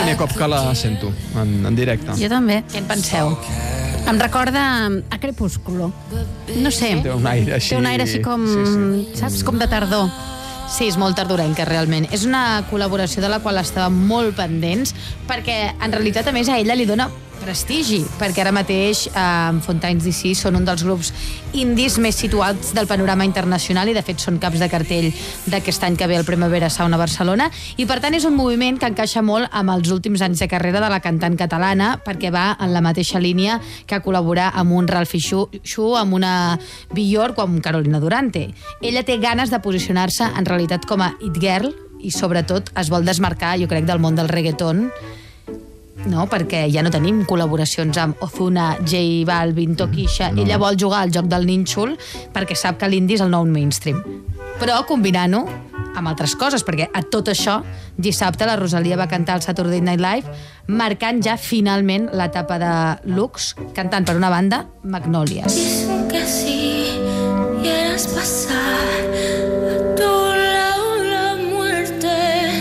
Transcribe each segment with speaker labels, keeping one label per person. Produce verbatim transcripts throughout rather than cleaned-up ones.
Speaker 1: primer cop que la sento en, en directe.
Speaker 2: Jo també.
Speaker 3: Què en penseu?
Speaker 2: Em recorda a Crepúsculo. No sé.
Speaker 1: Té un aire així...
Speaker 2: Té un aire així com...
Speaker 1: Sí, sí.
Speaker 2: Saps? Com de tardor.
Speaker 3: Sí, és molt tardorenca, realment. És una col·laboració de la qual estàvem molt pendents, perquè, en realitat, a més, a ella li dona prestigi, perquè ara mateix eh, Fontaines D C són un dels grups indis més situats del panorama internacional i, de fet, són caps de cartell d'aquest any que ve el Primavera Sound a Barcelona, i, per tant, és un moviment que encaixa molt amb els últims anys de carrera de la cantant catalana, perquè va en la mateixa línia que col·laborar amb un Ralphie Shu, amb una Björk o amb Carolina Durante. Ella té ganes de posicionar-se, en realitat, com a it girl, i, sobretot, es vol desmarcar, jo crec, del món del reggaeton, no? Perquè ja no tenim col·laboracions amb Ozuna, J Balvin, Tokisha. No. Ella vol jugar al joc del nínxol perquè sap que l'indi és el nou mainstream. Però combinant-ho amb altres coses, perquè a tot això, dissabte la Rosalia va cantar al Saturday Night Live, marcant ja finalment l'etapa de Lux, cantant per una banda Magnolias.
Speaker 4: Dicen que sí, quieres pasar a tu lado la muerte,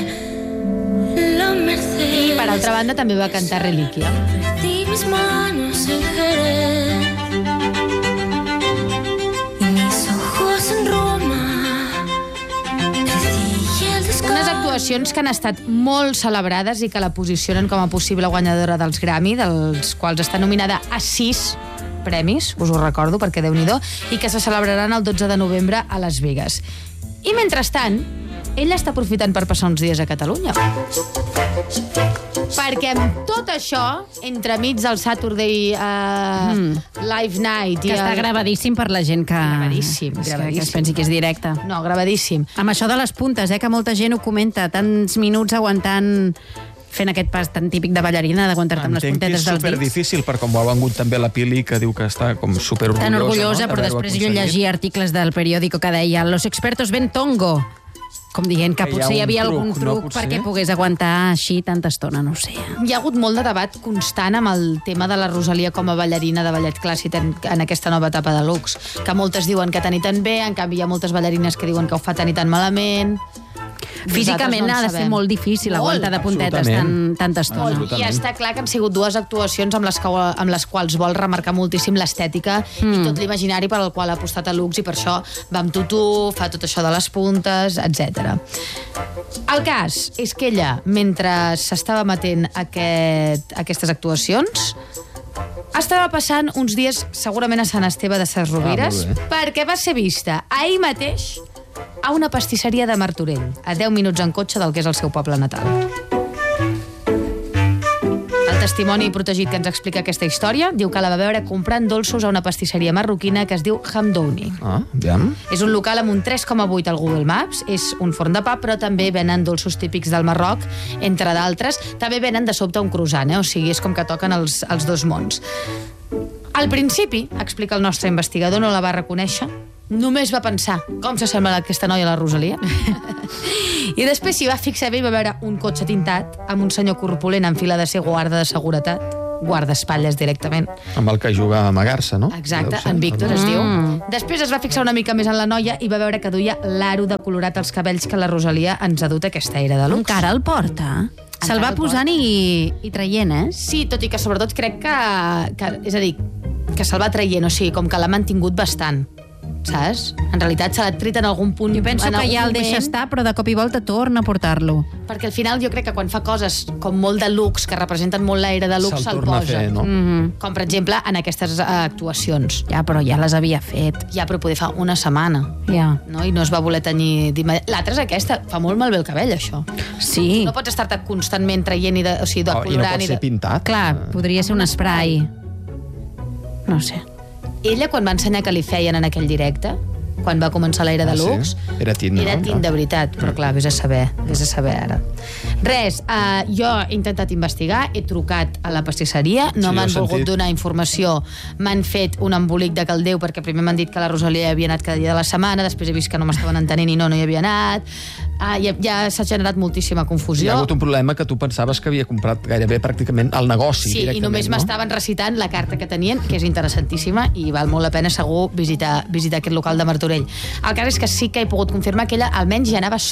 Speaker 4: la merced.
Speaker 3: I per altra banda també va cantar Reliquia.
Speaker 4: Perdí mis manos en Jerez y mis ojos en Roma. Perdí el descanso.
Speaker 3: Unes actuacions que han estat molt celebrades i que la posicionen com a possible guanyadora dels Grammy, dels quals està nominada a sis premis, us ho recordo perquè Déu-n'hi-do, i que se celebraran el dotze de novembre a Las Vegas. I mentrestant, ella està aprofitant per passar uns dies a Catalunya. Perquè amb tot això, entremig del Saturday uh, mm. Live Night...
Speaker 2: Que
Speaker 3: i
Speaker 2: està
Speaker 3: el...
Speaker 2: gravadíssim per la gent que...
Speaker 3: Gravadíssim,
Speaker 2: que,
Speaker 3: gravadíssim.
Speaker 2: que es pensi que és directe.
Speaker 3: No, gravadíssim.
Speaker 2: Amb això de les puntes, eh, que molta gent ho comenta, tants minuts aguantant... fent aquest pas tan típic de ballarina, d'aguantar-te amb les
Speaker 1: Entenc que
Speaker 2: puntetes
Speaker 1: és
Speaker 2: dels dits.
Speaker 1: superdifícil, per com ho ha vengut també la Pili, que diu que està com superorgullosa.
Speaker 2: Tan orgullosa,
Speaker 1: no?
Speaker 2: però després jo llegia articles del periòdico que deia «Los expertos ven tongo», com dient que,
Speaker 1: Que hi ha
Speaker 2: potser hi
Speaker 1: un
Speaker 2: havia
Speaker 1: truc,
Speaker 2: algun
Speaker 1: no,
Speaker 2: truc
Speaker 1: potser?
Speaker 2: perquè pogués aguantar així tanta estona, no ho sé.
Speaker 3: Hi ha hagut molt de debat constant amb el tema de la Rosalia com a ballarina de ballet clàssic en, en aquesta nova etapa de Lux, que moltes diuen que tant i tant bé, en canvi hi ha moltes ballarines que diuen que ho fa tant i tant malament.
Speaker 2: Físicament
Speaker 3: no
Speaker 2: ha de
Speaker 3: sabem.
Speaker 2: ser molt difícil
Speaker 3: Molt,
Speaker 2: aguantar de puntetes tan,
Speaker 1: absolutament.
Speaker 2: tanta estona.
Speaker 3: Molt. I està clar que han sigut dues actuacions amb les, que, amb les quals vol remarcar moltíssim l'estètica mm. i tot l'imaginari per al qual ha apostat a Lux, i per això va amb tutú, fa tot això de les puntes, etcètera. El cas és que ella, mentre s'estava emetent aquest, aquestes actuacions, estava passant uns dies segurament a Sant Esteve de Ses Rovires,
Speaker 1: Ah, molt bé.
Speaker 3: perquè va ser vista ahir mateix a una pastisseria de Martorell, a deu minuts en cotxe del que és el seu poble natal. El testimoni protegit que ens explica aquesta història diu que la va veure comprant dolços a una pastisseria marroquina que es diu Hamdouni.
Speaker 1: Ah, aviam.
Speaker 3: És un local amb un tres coma vuit al Google Maps, és un forn de pa, però també venen dolços típics del Marroc, entre d'altres. També venen de sobte un croissant, eh? O sigui, és com que toquen els, els dos mons. Al principi, explica el nostre investigador, no la va reconèixer, només va pensar com s'assembla aquesta noia a la Rosalia. I després s'hi va fixar bé i va veure un cotxe tintat amb un senyor corpulent en fila de ser guarda de seguretat, guardaespatlles directament.
Speaker 1: Amb el que juga a amagar-se, no?
Speaker 3: Exacte,
Speaker 1: Deu ser.
Speaker 3: en Víctor es diu.
Speaker 2: Mm.
Speaker 3: Després es va fixar una mica més en la noia i va veure que duia l'aro de colorat als cabells que la Rosalia ens ha dut aquesta era de Lux.
Speaker 2: Encara el porta? Se'l va
Speaker 3: el
Speaker 2: posant i, i traient, eh?
Speaker 3: Sí, tot i que sobretot crec que, que és a dir, que se'l va traient, o sigui, com que l'ha mantingut bastant, saps? En realitat se l'ha tret en algun punt.
Speaker 2: Jo penso
Speaker 3: en
Speaker 2: que
Speaker 3: algun
Speaker 2: ja el
Speaker 3: moment,
Speaker 2: deixa estar, però de cop i volta torna a portar-lo.
Speaker 3: perquè al final jo crec que quan fa coses com molt de Lux, que representen molt l'aire de Lux,
Speaker 1: Se'l
Speaker 3: se'l
Speaker 1: torna a
Speaker 3: posa.
Speaker 1: fer, no?
Speaker 2: Mm-hmm.
Speaker 3: Com, per exemple, en aquestes uh, actuacions.
Speaker 2: Ja, però ja les havia fet.
Speaker 3: Ja, però poder fa una setmana.
Speaker 2: Ja.
Speaker 3: No? I no es va voler tenir... L'altra és aquesta, fa molt malbé el cabell, això.
Speaker 2: Sí.
Speaker 3: No pots estar-te constantment traient i de, o sigui, de
Speaker 1: Oh, I no
Speaker 3: colorant.
Speaker 1: pot
Speaker 3: i
Speaker 1: ser
Speaker 3: de...
Speaker 1: pintat.
Speaker 2: Clar, podria ser un spray. No sé.
Speaker 3: Ella, quan va ensenyar que li feien en aquell directe, quan va començar l'aire de
Speaker 1: Ah, sí?
Speaker 3: Lux,
Speaker 1: Era tint, no?
Speaker 3: era tint de veritat, però clar, vés a saber, vés a saber ara. Res, uh, jo he intentat investigar, he trucat a la pastisseria, no
Speaker 1: Sí,
Speaker 3: m'han
Speaker 1: ho he
Speaker 3: volgut
Speaker 1: sentit.
Speaker 3: donar informació, m'han fet un embolic de caldeu, perquè primer m'han dit que la Rosalia havia anat cada dia de la setmana, després he vist que no m'estaven entenent i no, no hi havia anat. Uh, ja ja s'ha generat moltíssima
Speaker 1: Hi
Speaker 3: confusió.
Speaker 1: ha hagut un problema que tu pensaves que havia comprat gairebé pràcticament el negoci
Speaker 3: Sí, i
Speaker 1: directament,
Speaker 3: només
Speaker 1: no?
Speaker 3: m'estaven recitant la carta que tenien, que és interessantíssima i val molt la pena segur visitar, visitar aquest local de Martorell. El cas és que sí que he pogut confirmar que ella almenys ja anava sola.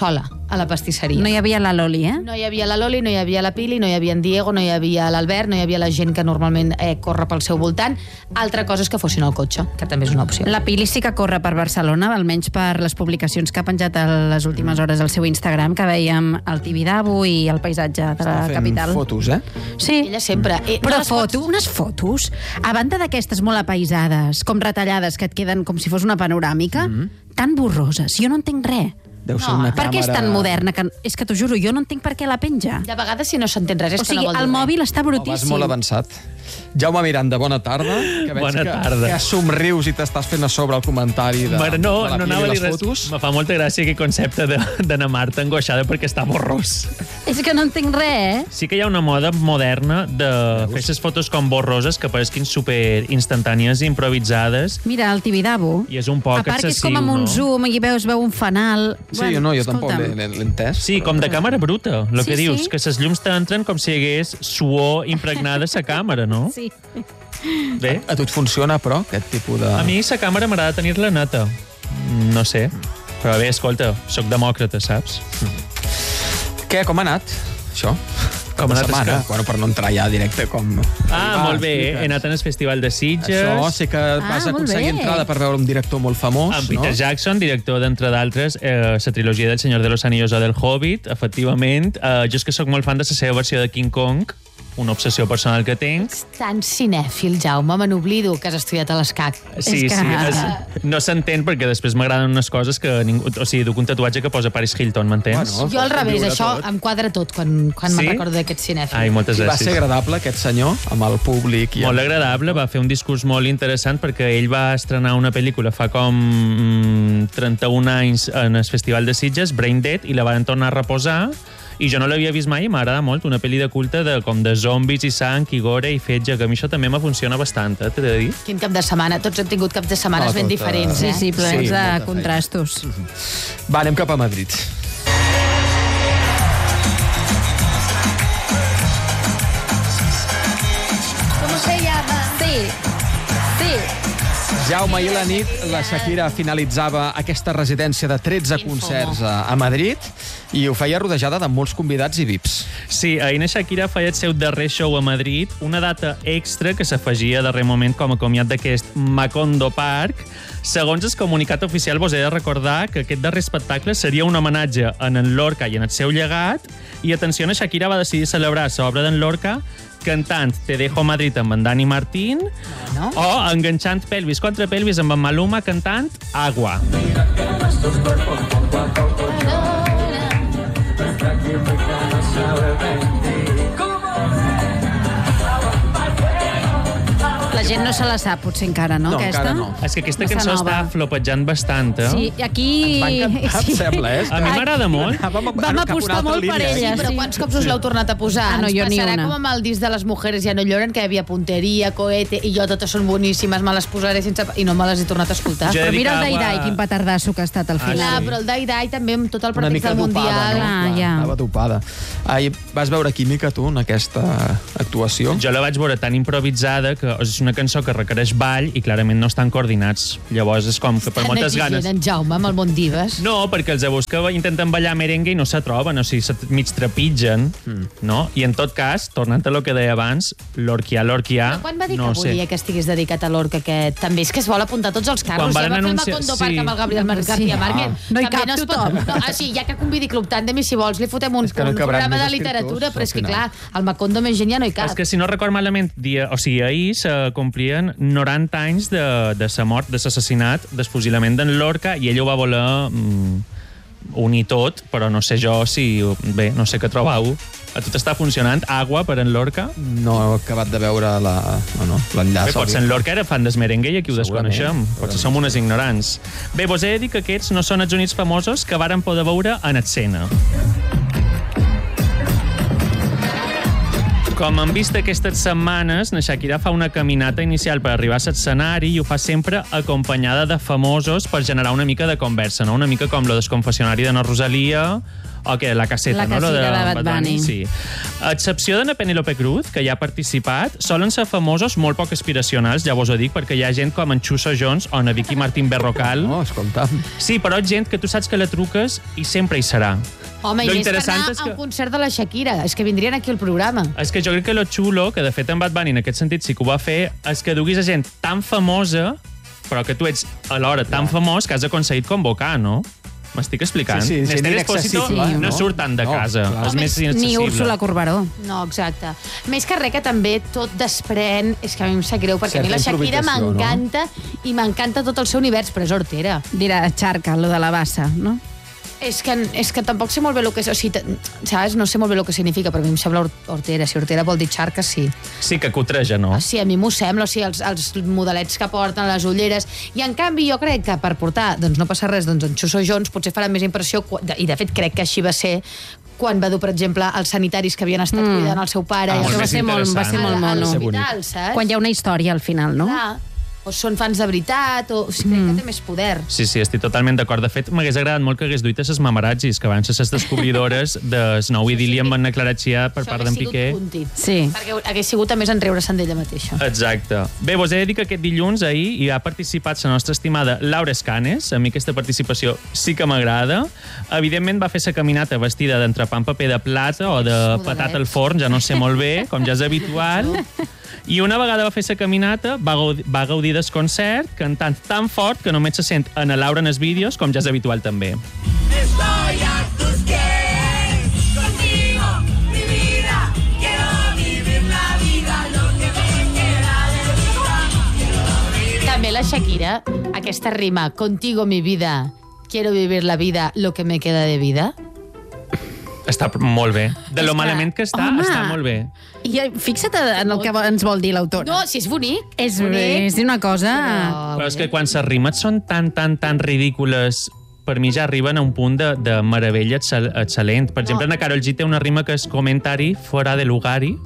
Speaker 3: a la pastisseria.
Speaker 2: No hi havia la Loli, eh?
Speaker 3: No hi havia la Loli, no hi havia la Pili, no hi havia en Diego, no hi havia l'Albert, no hi havia la gent que normalment eh, corre pel seu voltant. Altra cosa és que fossin al cotxe, que també és una opció.
Speaker 2: La Pili sí que corre per Barcelona, almenys per les publicacions que ha penjat a les últimes hores al seu Instagram, que veiem el Tibidabo i el paisatge de la
Speaker 1: Està fent
Speaker 2: capital.
Speaker 1: fotos, eh?
Speaker 2: Sí.
Speaker 3: Ella sempre. Eh,
Speaker 2: Però
Speaker 3: no les
Speaker 2: foto, unes fotos, a banda d'aquestes molt apaisades, com retallades, que et queden com si fos una panoràmica, mm-hmm. tan borroses. Jo no entenc res.
Speaker 1: Deu ser
Speaker 3: No,
Speaker 1: una
Speaker 2: Per què és
Speaker 1: càmera...
Speaker 2: tan moderna? Que... És que t'ho juro, jo no entenc per què la penja.
Speaker 3: De vegades, si no s'entén res, és
Speaker 2: O
Speaker 3: que
Speaker 2: sigui,
Speaker 3: no vol dir
Speaker 2: el
Speaker 3: res.
Speaker 2: mòbil està
Speaker 1: Oh, vas
Speaker 2: brutíssim.
Speaker 1: molt avançat. Jaume Miranda, bona tarda. Que veig
Speaker 5: Bona
Speaker 1: que,
Speaker 5: tarda.
Speaker 1: que somrius i t'estàs fent a sobre el comentari de,
Speaker 5: Mare, no,
Speaker 1: de la
Speaker 5: no
Speaker 1: Pili
Speaker 5: anava
Speaker 1: i
Speaker 5: a dir
Speaker 1: les
Speaker 5: res.
Speaker 1: fotos.
Speaker 5: Me fa molta gràcia aquest concepte de- d'anar Marta angoixada perquè està borrós.
Speaker 2: És que no entenc res, eh?
Speaker 5: Sí que hi ha una moda moderna de fer aquestes fotos com borroses que paresquin super instantànies i improvisades.
Speaker 2: Mira, el Tibidabo.
Speaker 5: I és un poc
Speaker 2: A part que és
Speaker 5: excessiu,
Speaker 2: com amb un
Speaker 5: no?
Speaker 2: zoom i veus, veu un fanal.
Speaker 1: Sí, no, jo tampoc
Speaker 2: escolta'm.
Speaker 1: l'he l'he entès.
Speaker 5: Sí, com de càmera bruta, el
Speaker 2: Sí,
Speaker 5: que dius,
Speaker 2: sí.
Speaker 5: que les llums t'entren com si hi hagués suor impregnada a la càmera, no?
Speaker 2: Sí.
Speaker 5: Bé,
Speaker 1: A tu et funciona, però, aquest tipus de...
Speaker 5: a mi la càmera m'agrada tenir-la neta. No sé, però bé, escolta, sóc demòcrata, saps?
Speaker 1: Què, com ha anat, això?
Speaker 5: Com ha anat,
Speaker 1: setmana?
Speaker 5: és que-
Speaker 1: Bueno, per no entrar ja directe com...
Speaker 5: Ah, molt bé, he anat al Festival de Sitges.
Speaker 1: Això, sé que vas
Speaker 2: Ah, molt
Speaker 1: aconseguir
Speaker 2: bé.
Speaker 1: entrada per veure un director molt famós,
Speaker 5: Amb Peter
Speaker 1: no?
Speaker 5: Jackson, director, d'entre d'altres, eh, la trilogia del Senyor de los Anillos o del Hobbit, efectivament. Eh, jo és que sóc molt fan de la seva versió de King Kong, una obsessió personal que tinc.
Speaker 3: Tan cinèfil, Jaume, me n'oblido que has estudiat a l'ESCAC.
Speaker 5: Sí,
Speaker 2: És que-
Speaker 5: sí. Es, no s'entén perquè després m'agraden unes coses que ningú... O sigui, duc un tatuatge que posa Paris Hilton, m'entens?
Speaker 1: Bueno.
Speaker 3: Jo al
Speaker 1: pot
Speaker 3: revés,
Speaker 1: viure
Speaker 3: això
Speaker 1: tot.
Speaker 3: em quadra tot quan, quan
Speaker 5: Sí?
Speaker 3: me'n recordo d'aquest cinèfil.
Speaker 5: Ai, moltes
Speaker 1: I va
Speaker 5: gràcies.
Speaker 1: ser agradable, aquest senyor, amb el públic. I
Speaker 5: Molt
Speaker 1: amb...
Speaker 5: agradable, va fer un discurs molt interessant perquè ell va estrenar una pel·lícula fa com mm, trenta-un anys en el Festival de Sitges, Brain Dead, i la van tornar a reposar i jo no l'havia vist mai i m'agrada molt, una pel·li de culte de, com de zombis i sang i gore i fetge, que a mi això també me funciona bastant, eh, t'he de dir.
Speaker 3: Quin cap de setmana. Tots hem tingut caps de setmanes
Speaker 1: No,
Speaker 3: ben
Speaker 1: tot, eh,
Speaker 3: diferents,
Speaker 2: Sí,
Speaker 3: eh?
Speaker 2: sí, plens
Speaker 1: Sí,
Speaker 2: de
Speaker 1: molta
Speaker 2: contrastos.
Speaker 1: Va, anem cap a Madrid.
Speaker 2: Com se llama? Sí. Sí.
Speaker 1: Jaume, ahir a la nit la Shakira finalitzava aquesta residència de tretze
Speaker 3: Quin
Speaker 1: concerts a, a Madrid i ho feia rodejada de molts convidats i V I Ps.
Speaker 5: Sí, ahir na Shakira feia el seu darrer show a Madrid, una data extra que s'afegia a darrer moment com a comiat d'aquest Macondo Park. Segons el comunicat oficial, vos he de recordar que aquest darrer espectacle seria un homenatge en en Lorca i en el seu llegat, i atenció, na Shakira va decidir celebrar l'obra d'en Lorca cantant Te dejo Madrid amb en Dani Martín,
Speaker 3: Bueno.
Speaker 5: o enganxant pelvis contra pelvis amb en Maluma cantant Agua.
Speaker 2: La gent no se la sap, potser encara, no,
Speaker 1: No,
Speaker 2: aquesta?
Speaker 1: encara no.
Speaker 5: És que aquesta
Speaker 2: Aquesta
Speaker 5: cançó
Speaker 2: nova.
Speaker 5: està flopejant bastant, eh?
Speaker 2: Sí, i aquí...
Speaker 1: Ens va encantar, em sembla, eh?
Speaker 5: A mi m'agrada molt.
Speaker 1: Anàvem,
Speaker 2: Vam
Speaker 1: cap a una
Speaker 2: apostar
Speaker 1: altra
Speaker 2: molt per
Speaker 1: línia.
Speaker 2: ella.
Speaker 3: Sí, però
Speaker 2: sí.
Speaker 3: quants cops us l'heu tornat a posar?
Speaker 2: Ah, no,
Speaker 3: Ens
Speaker 2: jo ni
Speaker 3: passarà
Speaker 2: una.
Speaker 3: com amb el disc de les mujeres ja no lloren, que hi havia punteria, cohete, i jo totes són boníssimes, me les posaré sense... I no me les he tornat a escoltar.
Speaker 5: Jo he
Speaker 2: Però mira el
Speaker 5: dedicava-
Speaker 2: Dai Dai, quin petardasso que ha estat al
Speaker 5: Ah,
Speaker 2: final.
Speaker 3: Clar, però el Dai Dai també amb tot el
Speaker 1: Una
Speaker 3: pretext
Speaker 1: mica
Speaker 3: del
Speaker 1: dopada,
Speaker 3: Mundial.
Speaker 1: no?
Speaker 2: Ah,
Speaker 1: Clar,
Speaker 2: ja.
Speaker 1: Estava dopada. Ahir vas veure química, tu, en aquesta actuació?
Speaker 5: Jo la vaig veure tan improvisada que és una cançó que requereix ball i clarament no estan coordinats. Llavors és com que per
Speaker 3: Tan
Speaker 5: moltes
Speaker 3: exigent,
Speaker 5: ganes...
Speaker 3: en Jaume, amb el món dives.
Speaker 5: No, perquè els abús que intenten ballar merengue i no se troben, o sigui, se mig trepitgen, no? I en tot cas, tornant a lo que deia abans, l'Orquià, l'Orquià...
Speaker 3: Però quan va dir
Speaker 5: no
Speaker 3: que volia que estigués dedicat a l'Orca, que també és que es vol apuntar tots els carros.
Speaker 5: Quan
Speaker 3: Ja
Speaker 5: varen
Speaker 3: va fer el
Speaker 5: anunciar-
Speaker 3: Macondo
Speaker 5: sí.
Speaker 3: Park amb el Gabriel Mar
Speaker 2: Sí.
Speaker 3: García Márquez.
Speaker 1: Ah.
Speaker 2: No hi
Speaker 3: També
Speaker 2: cap
Speaker 3: es pot-
Speaker 2: tothom.
Speaker 3: No, ah, sí, ja que convidi Club Tàndem i si vols li fotem un,
Speaker 1: És que no
Speaker 3: un
Speaker 1: cabran
Speaker 3: programa
Speaker 1: més
Speaker 3: de literatura,
Speaker 1: escriptors,
Speaker 3: però és que
Speaker 1: al
Speaker 3: clar,
Speaker 1: final.
Speaker 3: el Macondo més gent ja no hi cap.
Speaker 5: És que si no record malament, dia, o sigui, ahir se complien noranta anys de, de sa mort, de l'assassinat, del fusilament d'en Lorca, i ell ho va voler mm, unir tot, però no sé jo si... Bé, no sé què trobau. A tu t'està funcionant Agua per en Lorca?
Speaker 1: No he acabat de veure la, bueno, l'enllaç.
Speaker 5: Bé, potser en Lorca era fan des merengue i aquí ho
Speaker 1: Segurament.
Speaker 5: desconeixem. Potser som unes ignorants. Bé, vos he de dir que aquests no són els únics famosos que varen poder veure en escena. Com han vist aquestes setmanes, na Shakira fa una caminata inicial per arribar a l'escenari i ho fa sempre acompanyada de famosos per generar una mica de conversa, no? Una mica com lo del confessionari de na Rosalia o que la caseta,
Speaker 2: La
Speaker 5: no? Lo
Speaker 2: casita de Bad Bunny.
Speaker 5: Sí. A excepció de na Penélope Cruz, que hi ha participat, solen ser famosos molt poc aspiracionals, ja vos ho dic, perquè hi ha gent com en Xuso Jones o na Vicky Martín Berrocal.
Speaker 1: No, escolta'm.
Speaker 5: Sí, però gent que tu saps que la truques i sempre hi serà.
Speaker 3: Home, i
Speaker 5: Lo
Speaker 3: més per
Speaker 5: interessant
Speaker 3: anar
Speaker 5: és
Speaker 3: a
Speaker 5: que-
Speaker 3: un concert de la Shakira. És que vindrien aquí al programa.
Speaker 5: És que jo crec que lo xulo, que de fet en Bad Bunny en aquest sentit sí que ho va fer, és que duguis a gent tan famosa, però que tu ets alhora tan famós que has aconseguit convocar, no? M'estic explicant?
Speaker 1: Sí, sí, gent
Speaker 5: Néstor Espósito
Speaker 1: inaccessible,
Speaker 5: no
Speaker 1: no?
Speaker 5: surt tant de
Speaker 1: No,
Speaker 5: casa.
Speaker 1: clar.
Speaker 5: És més
Speaker 2: Ni
Speaker 5: inaccessible.
Speaker 2: Úrsula Corberó.
Speaker 3: No, exacte. Més que res que també tot desprèn... És que a mi em sap greu, perquè
Speaker 1: Certa
Speaker 3: a mi la Shakira
Speaker 1: improvisació, no?
Speaker 3: m'encanta i m'encanta tot el seu univers, però és hortera.
Speaker 2: Dirà xarca, lo de la bassa, no?
Speaker 3: És que, és que tampoc sé molt bé el que... O sigui, t- saps? No sé molt bé el que significa, però a mi em sembla hor- hortera. Si hortera vol dir xarca, sí.
Speaker 5: Sí que cotreja, no?
Speaker 3: Sí, a mi m'ho sembla, o sigui, els, els modelets que porten, les ulleres... I, en canvi, jo crec que per portar, doncs no passa res, doncs en Xuso Jones potser farà més impressió, quan- i de fet crec que així va ser quan va dur, per exemple, els sanitaris que havien estat mm. cuidant el seu pare.
Speaker 5: Ah,
Speaker 3: i
Speaker 5: molt
Speaker 3: el
Speaker 5: més
Speaker 2: va ser molt, va ser
Speaker 5: interessant.
Speaker 2: molt
Speaker 3: a
Speaker 2: mono.
Speaker 3: l'hospital, saps?
Speaker 2: Quan hi ha una història al final, no?
Speaker 3: Clar. O són fans de veritat, o, o sigui, crec que té més poder.
Speaker 5: Sí, sí, estic totalment d'acord. De fet, m'hagués agradat molt que hagués duit a ses mamarazzis, que van ser ses descobridores de nou idili amb Anna Clara Chia per
Speaker 3: Això
Speaker 5: part
Speaker 3: hagués
Speaker 5: d'en
Speaker 3: sigut
Speaker 5: Piqué.
Speaker 3: puntit.
Speaker 2: Sí.
Speaker 3: Perquè hagués sigut a més enreure-se'n d'ella mateixa.
Speaker 5: Exacte. Bé, vos he de dir que aquest dilluns, ahir, hi ha participat la nostra estimada Laura Escanes. A mi aquesta participació sí que m'agrada. Evidentment va fer sa caminata vestida d'entrepà amb paper de plata o de
Speaker 3: Modelet.
Speaker 5: patata al forn, ja no sé molt bé, com ja és habitual. I una vegada va fer sa caminata, va gaudir, va gaudir del concert, cantant tan fort que només se sent en la Laura en els vídeos, com ja és habitual també.
Speaker 6: Estoy a tus pies, contigo, mi vida. Quiero vivir la vida, lo que me queda de vida.
Speaker 3: També la Shakira, aquesta rima, contigo mi vida, quiero vivir la vida, lo que me queda de vida.
Speaker 5: Està molt bé. De
Speaker 2: És
Speaker 5: lo
Speaker 2: que,
Speaker 5: malament que està,
Speaker 2: home,
Speaker 5: està molt bé.
Speaker 2: I eh, fixa't en el que ens vol dir l'autora.
Speaker 3: No, si és bonic.
Speaker 2: És,
Speaker 3: bonic,
Speaker 2: és una cosa...
Speaker 3: però-
Speaker 5: Però és que quan les rimes són tan, tan, tan ridícules, per mi ja arriben a un punt de, de meravella excel- excel·lent. Per exemple, la Karol G té una rima que és comentari fora de lugari.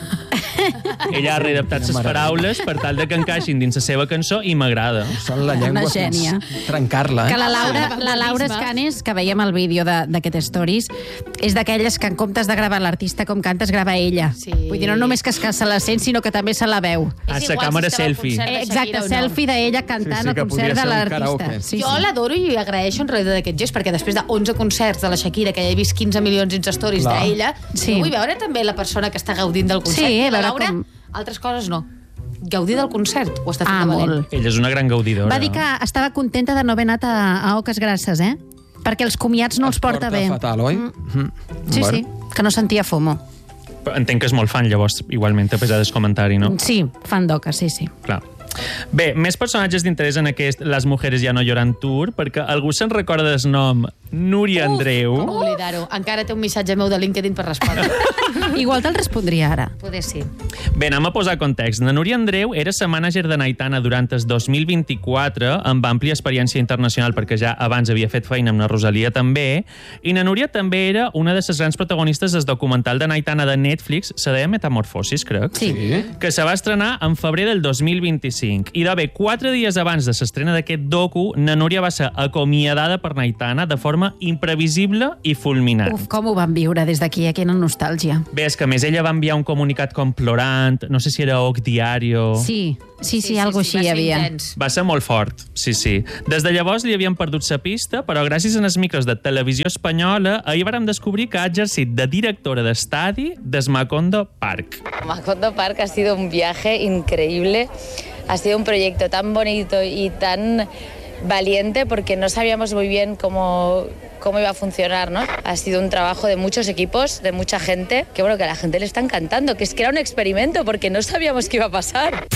Speaker 5: Ella ha readaptat les paraules per tal de que encaixin dins la seva cançó i m'agrada.
Speaker 1: Són la llengua
Speaker 2: Una
Speaker 1: fins
Speaker 2: gènia.
Speaker 1: trencar-la,
Speaker 2: Que
Speaker 1: eh?
Speaker 2: la Laura,
Speaker 3: Ah,
Speaker 2: la Laura
Speaker 3: vandalisme.
Speaker 2: Escanes, que veiem el vídeo de- d'aquest Stories, és d'aquelles que en comptes de gravar l'artista com canta, es grava ella.
Speaker 3: Sí.
Speaker 2: Vull dir, no només que es, que se la sent, sinó que també se la veu.
Speaker 5: A
Speaker 3: És
Speaker 5: sa
Speaker 3: igual
Speaker 5: càmera
Speaker 3: si estava al
Speaker 5: selfie.
Speaker 3: concert de
Speaker 2: Eh, Exacte,
Speaker 3: Shakira o no.
Speaker 2: selfie d'ella cantant
Speaker 1: Sí, sí,
Speaker 2: al
Speaker 1: que
Speaker 2: concert
Speaker 1: podria
Speaker 2: de
Speaker 1: ser un
Speaker 2: l'artista.
Speaker 1: karaoke.
Speaker 2: Sí,
Speaker 3: Jo
Speaker 2: sí.
Speaker 3: l'adoro i agraeixo en realitat aquest gest, perquè després de onze concerts de la Shakira, que ja he vist quinze milions d'Insta-stories
Speaker 1: Clar.
Speaker 3: d'ella,
Speaker 2: Sí.
Speaker 3: jo vull veure també la persona que està gaudint del concert.
Speaker 2: Sí,
Speaker 3: I la
Speaker 2: veure
Speaker 3: Laura,
Speaker 2: com-
Speaker 3: altres coses no. Gaudir del concert, ho està fent
Speaker 2: Ah,
Speaker 3: de valent.
Speaker 2: molt.
Speaker 5: Ella és una gran gaudidora.
Speaker 2: Va dir que estava contenta de no haver anat a, a Oques Grasses, eh? Perquè els comiats no els porta, bé.
Speaker 1: fatal, oi?
Speaker 2: Mm.
Speaker 1: Mm.
Speaker 2: Sí,
Speaker 1: Bueno.
Speaker 2: sí, que no sentia FOMO.
Speaker 5: Entenc que és molt fan, llavors, igualment, a pesar del comentari, no?
Speaker 2: Sí, fan d'Oques, sí, sí.
Speaker 5: Clar. Bé, més personatges d'interès en aquest Les mujeres ja no lloran tour, perquè algú se'n recorda del nom Núria Andreu.
Speaker 3: Com oblidar-ho. Encara té un missatge meu de LinkedIn per respondre.
Speaker 2: Igual te'l respondria ara.
Speaker 3: Poder sí.
Speaker 5: Bé, anem a posar context. La Núria Andreu era la mànager de Naitana durant el dos mil vint-i-quatre, amb àmplia experiència internacional, perquè ja abans havia fet feina amb la Rosalia també, i la Núria també era una de les grans protagonistes del documental de Naitana de Netflix, la de Metamorfosis, crec,
Speaker 2: Sí.
Speaker 1: Sí.
Speaker 5: que se va estrenar en febrer del dos mil vint-i-cinc. I d'haver quatre dies abans de l'estrena d'aquest docu, na Núria va ser acomiadada per Naitana de forma imprevisible i fulminant.
Speaker 2: Uf, com ho van viure des d'aquí, eh? Quina nostàlgia.
Speaker 5: Bé, és que a més ella va enviar un comunicat com plorant, no sé si era Oc Diario...
Speaker 2: Sí, sí, sí, sí algo així hi havia.
Speaker 5: Va ser molt fort, sí, sí. Des de llavors li havien perdut la pista, però gràcies als micros de televisió espanyola, ahir vàrem descobrir que ha exercit de directora d'estadi des Macondo Park.
Speaker 7: Macondo Park ha sido un viaje increíble, ha sido un proyecto tan bonito y tan valiente porque no sabíamos muy bien cómo, cómo iba a funcionar, ¿no? Ha sido un trabajo de muchos equipos, de mucha gente, que bueno, que a la gente le está encantando, que es que era un experimento porque no sabíamos qué iba a pasar.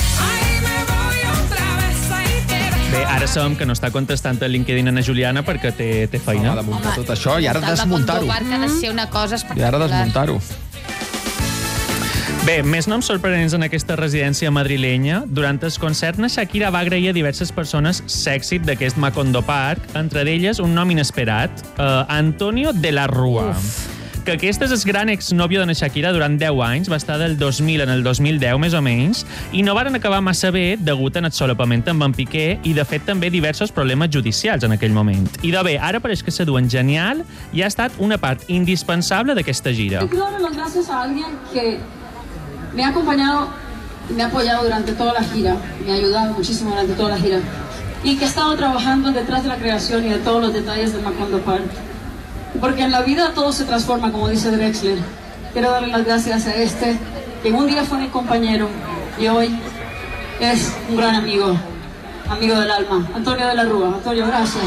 Speaker 5: Bé, ara sabem que no està contestant a LinkedIn a na Juliana perquè té, té feina.
Speaker 1: Ha de muntar tot això i ara desmuntar-ho.
Speaker 3: El Parc ha de ser una cosa
Speaker 1: I
Speaker 3: espectacular.
Speaker 1: ara desmuntar-ho.
Speaker 5: Bé, més noms sorprenents en aquesta residència madrilenya. Durant el concert, na Shakira va agrair a diverses persones l'èxit d'aquest Macondo Park, entre d'elles un nom inesperat, uh, Antonio de la Rúa. Uf. Que aquest és el gran exnòvio de na Shakira durant deu anys, va estar del dos mil en el dos mil deu, més o menys, i no varen acabar massa bé degut a el solapament amb en Piqué i, de fet, també diversos problemes judicials en aquell moment. I de bé, ara pareix que se duen genial i ha estat una part indispensable d'aquesta gira.
Speaker 8: Yo quiero darle las gracias a alguien que me ha acompañado y me ha apoyado durante toda la gira, me ha ayudado muchísimo durante toda la gira y que ha estado trabajando detrás de la creación y de todos los detalles de Macondo Park. porque en la vida todo se transforma, como dice Drexler. Quiero darle las gracias a este, que en un día fue mi compañero y hoy es un gran amigo, amigo del alma, Antonio de la Rúa. Antonio, gracias.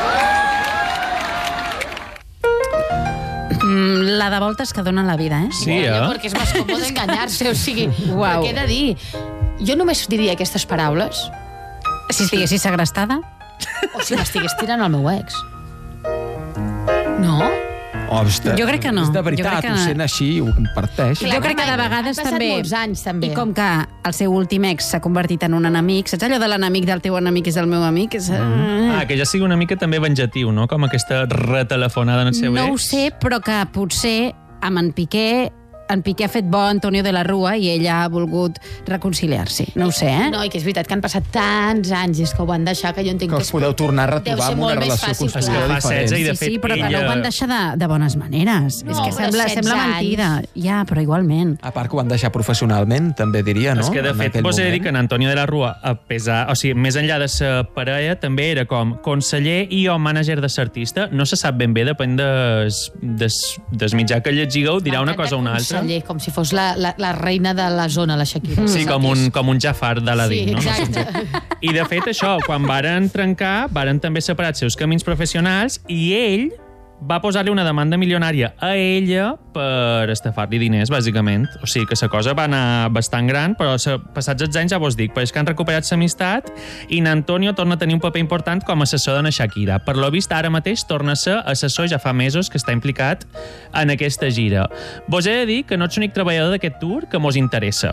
Speaker 2: La de voltes que dona la vida, eh?
Speaker 5: Sí, eh?
Speaker 3: Perquè és més còmode enganyar-se, o sigui,
Speaker 2: Uau.
Speaker 3: què he de dir? Jo només diria aquestes paraules
Speaker 2: Si estiguessis segrestada?
Speaker 3: o si m'estigués tirant el meu ex. No?
Speaker 1: Ostres,
Speaker 2: Jo crec que no.
Speaker 1: És de
Speaker 2: Jo
Speaker 1: veritat,
Speaker 2: crec que-
Speaker 1: ho sent així, ho comparteix.
Speaker 2: Jo crec que de vegades
Speaker 3: Han passat
Speaker 2: també...
Speaker 3: molts anys, també.
Speaker 2: I com que el seu últim ex s'ha convertit en un enemic, saps allò de l'enemic del teu enemic és el meu amic? És...
Speaker 5: Ah, que ja sigui una mica també venjatiu, no? Com aquesta retelefonada en el seu
Speaker 2: No
Speaker 5: ex.
Speaker 2: ho sé, però que potser amb en Piqué en Piqué ha fet bo a Antonio de la Rúa i ella ha volgut reconciliar-se. No ho sé, eh?
Speaker 3: No, i que és veritat que han passat tants anys i és que ho van deixar, que jo entenc
Speaker 1: Que
Speaker 3: que
Speaker 1: us podeu tornar a
Speaker 3: Deu
Speaker 1: retrobar
Speaker 3: ser
Speaker 1: amb una
Speaker 3: molt més
Speaker 1: relació
Speaker 3: fàcil,
Speaker 1: construïda
Speaker 5: clar. Fa setze i de
Speaker 1: diferent.
Speaker 2: Sí,
Speaker 5: fet,
Speaker 2: sí, però també
Speaker 5: ella-
Speaker 2: ho van deixar de, de bones maneres.
Speaker 3: No,
Speaker 2: és que
Speaker 3: però
Speaker 2: sembla,
Speaker 3: setze
Speaker 2: sembla
Speaker 3: anys.
Speaker 2: mentida. Ja, però igualment.
Speaker 1: A part que ho van deixar professionalment, també diria, no?
Speaker 5: És que, de
Speaker 1: En
Speaker 5: fet,
Speaker 1: aquell
Speaker 5: vos he de dir
Speaker 1: moment.
Speaker 5: que en Antonio de la Rúa, a pesar, o sigui, més enllà de ser parella, també era com conseller i o mànager de l'artista. No se sap ben bé, depèn des, des, des mitjà que llegigueu, dirà una cosa o una altra.
Speaker 3: Conseller, com si fos la, la, la reina de la zona, la Shakira.
Speaker 5: Sí, com un, com un Jafar d'Aladín,
Speaker 3: Sí,
Speaker 5: no?
Speaker 3: exacte.
Speaker 5: I, de fet, això, quan varen trencar, varen també separar els seus camins professionals i ell va posar-li una demanda milionària a ella per estafar-li diners, bàsicament. O sigui que la cosa va anar bastant gran, però se, passats els anys, ja vos dic, però és que han recuperat l'amistat i n'Antonio torna a tenir un paper important com a assessor de na Shakira. Per lo vist, ara mateix torna a ser assessor, ja fa mesos que està implicat en aquesta gira. Vos he de dir que no ets l'únic treballador d'aquest tour que mos interessa.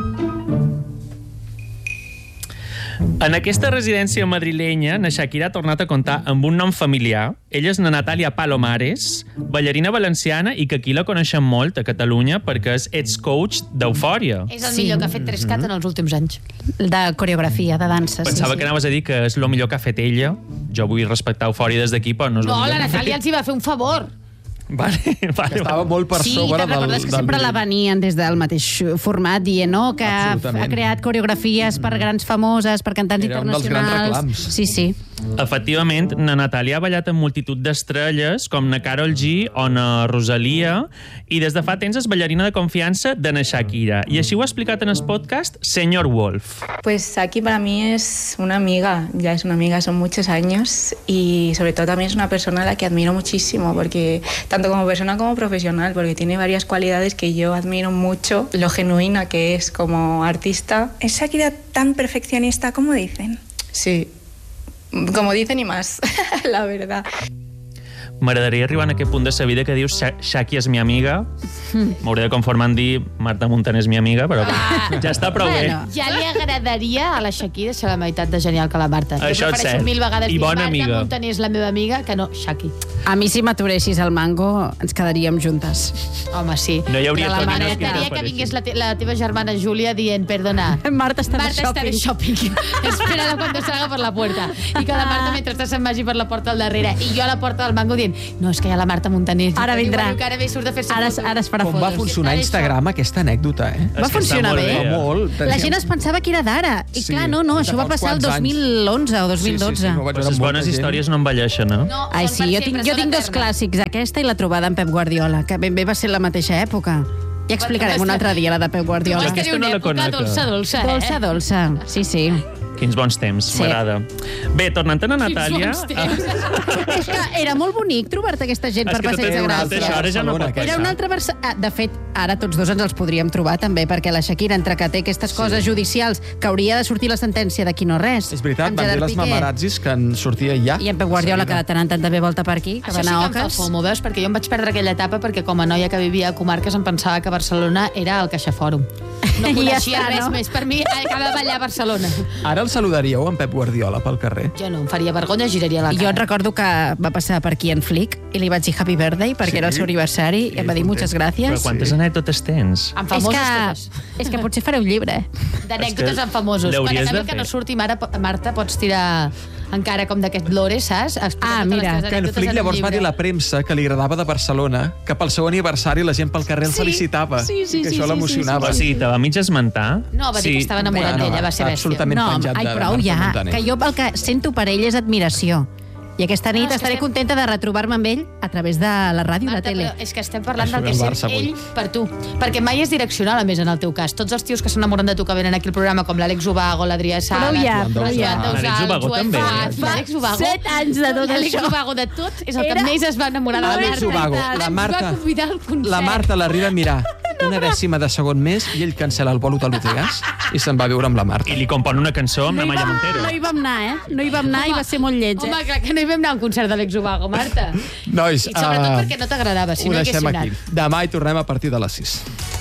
Speaker 5: En aquesta residència madrilenya, na Shakira ha tornat a comptar amb un nom familiar. Ella és na Natàlia Palomares, ballarina valenciana i que aquí la coneixem molt a Catalunya perquè és ex-coach d'Eufòria.
Speaker 3: És el
Speaker 2: Sí.
Speaker 3: millor que ha fet Trescat en els últims anys.
Speaker 2: De coreografia, de dansa.
Speaker 5: Pensava
Speaker 2: sí,
Speaker 5: que anaves a dir que és el millor que ha fet ella. Jo vull respectar Eufòria des d'aquí, però no és el
Speaker 3: No,
Speaker 5: millor
Speaker 3: la
Speaker 5: que ha fet.
Speaker 3: Natàlia els hi va fer un favor.
Speaker 5: Vale, vale,
Speaker 1: Estava
Speaker 5: vale.
Speaker 1: molt per
Speaker 2: Sí,
Speaker 1: sobre
Speaker 2: te'n
Speaker 1: del...
Speaker 2: recordes que
Speaker 1: del
Speaker 2: sempre la
Speaker 1: nivell.
Speaker 2: venien des del mateix format dient no, que ha,
Speaker 1: Absolutament.
Speaker 2: ha creat coreografies per grans famoses, per cantants
Speaker 1: Era un dels
Speaker 2: internacionals.
Speaker 1: grans reclams.
Speaker 2: Sí, sí.
Speaker 5: Efectivament, na Natàlia ha ballat amb multitud d'estrelles, com na Karol G o na Rosalia, i des de fa temps és ballarina de confiança de na Shakira. I així ho ha explicat en el podcast Senyor Wolf.
Speaker 9: Pues Saki para mí es una amiga, ya es una amiga, son muchos años y sobre todo también es una persona a la que admiro muchísimo, porque tanto como persona como profesional, porque tiene varias cualidades que yo admiro mucho, lo genuina que es como artista.
Speaker 10: ¿Es Shakira tan perfeccionista como dicen?
Speaker 9: Sí, como dicen y más, la verdad.
Speaker 5: M'agradaria arribar a aquest punt de sa vida que dius Sha- Shaki és mi amiga. M'hauré de conformar en dir Marta Montaner és mi amiga, però
Speaker 3: Ah.
Speaker 5: ja està prou
Speaker 2: Bueno.
Speaker 5: bé.
Speaker 3: Ja li agradaria a la Shakira ser la meitat de genial que la Marta.
Speaker 5: Això és
Speaker 3: jo prefereixo
Speaker 5: cert.
Speaker 3: mil vegades
Speaker 5: I
Speaker 3: dir
Speaker 5: bona
Speaker 3: Marta
Speaker 5: amiga.
Speaker 3: Montaner és la meva amiga que no Shaki.
Speaker 2: A mi, si m'aturessis al mango, ens quedaríem juntes.
Speaker 3: Home, sí.
Speaker 5: No hi hauria
Speaker 3: Però la
Speaker 5: caminos
Speaker 3: Marta
Speaker 5: que
Speaker 3: quedaria que
Speaker 5: t'ofereixin.
Speaker 3: vingués la, te la teva germana Júlia dient, perdona,
Speaker 2: Marta està
Speaker 3: Marta
Speaker 2: de
Speaker 3: está de
Speaker 2: shopping.
Speaker 3: shopping. Espera cuando salga por la puerta. I que la Marta, mentre se'n vagi per la porta al darrere, i jo a la porta del mango dient, no, és que hi ha la Marta Montaner.
Speaker 2: Ara
Speaker 3: I diu,
Speaker 2: vindrà.
Speaker 3: bueno, que ara ve i surt de fer-se
Speaker 2: Ara,
Speaker 3: fotos.
Speaker 2: ara es farà
Speaker 1: Com va
Speaker 2: fotos.
Speaker 1: funcionar a Instagram aquesta anècdota, eh?
Speaker 5: És
Speaker 2: Va
Speaker 5: que
Speaker 2: funcionar
Speaker 5: està molt
Speaker 2: bé.
Speaker 5: eh?
Speaker 1: Va molt.
Speaker 2: La gent es pensava que era d'ara. I
Speaker 1: Sí,
Speaker 2: clar, no, no,
Speaker 1: de
Speaker 2: això
Speaker 1: fa
Speaker 2: va
Speaker 1: uns
Speaker 2: passar el
Speaker 1: quants
Speaker 2: dos mil onze o dos mil dotze.
Speaker 1: Sí, sí, sí, no ho vaig
Speaker 5: Però
Speaker 1: veure
Speaker 5: les
Speaker 1: molta
Speaker 5: bones
Speaker 1: gent.
Speaker 5: històries no envelleixen, no?
Speaker 3: No,
Speaker 2: Ai,
Speaker 3: són
Speaker 2: sí,
Speaker 3: per
Speaker 2: jo
Speaker 3: sempre,
Speaker 2: tinc, jo
Speaker 3: són
Speaker 2: tinc dos
Speaker 3: eternes.
Speaker 2: clàssics, aquesta i la trobada amb Pep Guardiola, que ben bé va ser la mateixa època. Ja explicarem un altre dia la de Pep Guardiola.
Speaker 3: Vas
Speaker 5: aquesta
Speaker 3: tenir
Speaker 5: no
Speaker 3: una
Speaker 5: la
Speaker 3: època
Speaker 5: conec.
Speaker 3: dolça, dolça, eh?
Speaker 2: Dolça, dolça, sí, sí.
Speaker 5: Quins bons temps,
Speaker 2: Sí.
Speaker 5: m'agrada. Bé, tornant a na Natàlia...
Speaker 3: bons temps.
Speaker 2: És que era molt bonic trobar-te aquesta gent
Speaker 5: És
Speaker 2: per
Speaker 5: que tot
Speaker 2: Passeig de
Speaker 5: és una altra,
Speaker 2: Gràcia.
Speaker 5: això ara ja no pot
Speaker 1: Barcelona,
Speaker 2: Era un altre Barça... Ah, de fet, ara tots dos ens els podríem trobar també, perquè la Shakira, entre que té aquestes coses judicials, que hauria de sortir la sentència d'aquí no res.
Speaker 1: És veritat,
Speaker 2: amb
Speaker 1: van dir
Speaker 2: Gerard
Speaker 1: les
Speaker 2: Piqué
Speaker 1: mamarazzis que en sortia ja.
Speaker 2: I en Pep Guardiola, que de tant en tant també volta per aquí, que
Speaker 3: Això
Speaker 2: va
Speaker 3: sí
Speaker 2: anar
Speaker 3: que
Speaker 2: a
Speaker 3: em fa
Speaker 2: Oques.
Speaker 3: fomo, veus? Perquè jo em vaig perdre aquella etapa perquè com a noia que vivia a comarques em pensava que Barcelona era el CaixaFòrum. No
Speaker 2: I ja
Speaker 3: coneixia
Speaker 2: està,
Speaker 3: res
Speaker 2: no?
Speaker 3: més. Per mi, acaba de ballar a Barcelona.
Speaker 1: Ara el saludaríeu en Pep Guardiola pel carrer?
Speaker 3: Jo no, em faria vergonya, giraria la cara.
Speaker 2: Jo et recordo que va passar per aquí en Flick i li vaig dir Happy Birthday perquè
Speaker 1: Sí?
Speaker 2: era el seu aniversari i em va dir muchas
Speaker 5: Però
Speaker 2: gràcies.
Speaker 5: quantes anècdotes tens?
Speaker 3: Amb
Speaker 2: És
Speaker 3: famosos
Speaker 2: que,
Speaker 3: totes.
Speaker 2: és que potser faré un llibre.
Speaker 3: D'anècdotes
Speaker 5: És que
Speaker 3: amb famosos. Per
Speaker 5: l'hauries
Speaker 3: exemple,
Speaker 5: de
Speaker 3: que
Speaker 5: fer.
Speaker 3: no surti Mare, Marta, pots tirar encara com d'aquest lore, saps? Explicar
Speaker 2: Ah,
Speaker 3: totes
Speaker 2: mira,
Speaker 3: les teves
Speaker 1: Que en
Speaker 3: anècdotes
Speaker 1: Flick
Speaker 3: un
Speaker 1: llavors va
Speaker 3: llibre.
Speaker 1: dir a la premsa que li agradava de Barcelona, que pel seu aniversari la gent pel carrer el
Speaker 3: Sí,
Speaker 1: felicitava.
Speaker 3: sí, sí,
Speaker 1: i que
Speaker 3: sí,
Speaker 1: això
Speaker 3: sí,
Speaker 1: l'emocionava.
Speaker 5: O sigui, te va mig esmentar?
Speaker 3: No, va dir que estava enamorat
Speaker 1: Bueno,
Speaker 3: d'ella, va ser
Speaker 1: està
Speaker 3: bèstia.
Speaker 1: absolutament
Speaker 2: No,
Speaker 1: penjat
Speaker 2: ai,
Speaker 1: de
Speaker 2: prou
Speaker 1: Marta
Speaker 2: ja,
Speaker 1: Montaner.
Speaker 2: que jo el que sento per ell és admiració. I aquesta nit
Speaker 3: No, és que
Speaker 2: estaré
Speaker 3: estem-
Speaker 2: contenta de retrobar-me amb ell a través de la ràdio i la
Speaker 3: Marta,
Speaker 2: tele.
Speaker 3: però és que estem parlant
Speaker 1: Això
Speaker 3: del que
Speaker 1: del
Speaker 3: sent
Speaker 1: Barça avui.
Speaker 3: ell per tu. Perquè mai és direccional, a més, en el teu cas. Tots els tios que s'enamoren de tu que venen aquí al programa, com l'Àlex Ubago, l'Adrià Sala...
Speaker 2: Prou ja, prou ja.
Speaker 5: L'Àlex Ubago també.
Speaker 3: L'Àlex Ubago.
Speaker 2: Set anys de tot
Speaker 3: L'Àlex
Speaker 2: això.
Speaker 3: Ubago de tot és el que
Speaker 2: Era-
Speaker 3: més es va enamorar de la
Speaker 1: Àlex
Speaker 3: Marta.
Speaker 1: Ubago,
Speaker 3: Ens
Speaker 1: la
Speaker 3: va
Speaker 1: Marta,
Speaker 3: convidar al concert.
Speaker 1: la Marta l'arriba a mirar una dècima de segon més i ell cancela el bolo del Botegàs i se'n va viure amb la Marta.
Speaker 5: I li compon una cançó amb
Speaker 2: No
Speaker 5: la
Speaker 2: hi,
Speaker 5: Maya
Speaker 2: vam,
Speaker 5: Montero.
Speaker 2: no hi vam anar, eh? No hi vam anar i va ser molt lleig,
Speaker 3: Home,
Speaker 2: eh?
Speaker 3: clar que no hi vam anar a un concert d'Àlex Ubago, Marta.
Speaker 1: Nois,
Speaker 3: I sobretot
Speaker 1: uh,
Speaker 3: perquè no t'agradava, si
Speaker 1: ho
Speaker 3: no
Speaker 1: deixem
Speaker 3: haguéssim
Speaker 1: aquí.
Speaker 3: anat.
Speaker 1: Demà hi tornem a partir de les sis.